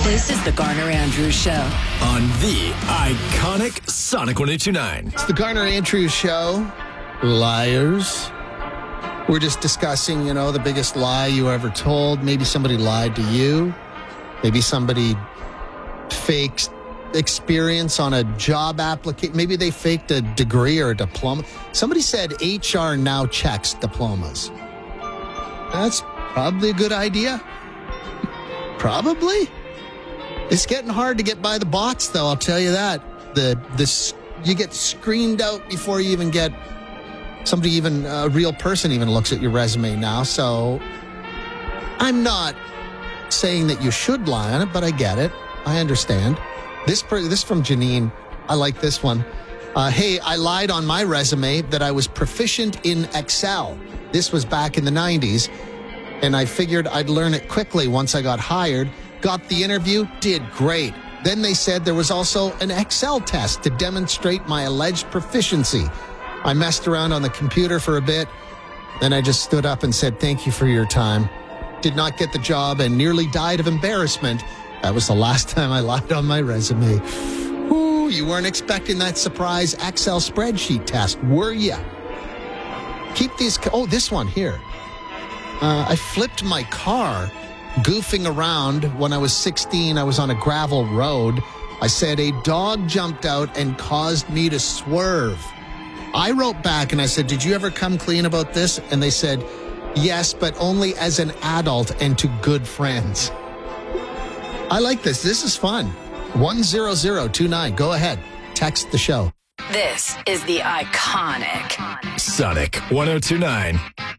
This is the Garner Andrews Show on the iconic Sonic 102.9. It's the Garner Andrews Show. Liars. We're just discussing, the biggest lie you ever told. Maybe somebody lied to you. Maybe somebody faked experience on a job application. Maybe they faked a degree or a diploma. Somebody said HR now checks diplomas. That's probably a good idea. Probably. It's getting hard to get by the bots, though, I'll tell you that. You get screened out before you even get somebody, even a real person even looks at your resume now. So I'm not saying that you should lie on it, but I get it. I understand. This from Janine. I like this one. Hey, I lied on my resume that I was proficient in Excel. This was back in the 90s, and I figured I'd learn it quickly once I got hired. Got the interview, did great. Then they said there was also an Excel test to demonstrate my alleged proficiency. I messed around on the computer for a bit. Then I just stood up and said, thank you for your time. Did not get the job and nearly died of embarrassment. That was the last time I lied on my resume. Ooh, you weren't expecting that surprise Excel spreadsheet test, were you? Keep these... Oh, this one here. I flipped my car goofing around when I was 16. I was on a gravel road. I said a dog jumped out and caused me to swerve. I wrote back and I said, did you ever come clean about this? And they said, yes, but only as an adult and to good friends. I like this. This is fun. 10029. Go ahead. Text the show. This is the iconic Sonic 102.9.